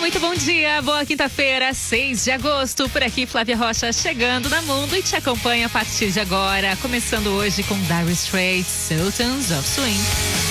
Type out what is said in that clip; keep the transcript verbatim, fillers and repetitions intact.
Muito bom dia, boa quinta-feira, seis de agosto. Por aqui, Flávia Rocha chegando na Mundo e te acompanha a partir de agora. Começando hoje com Dire Straits, Sultans of Swing.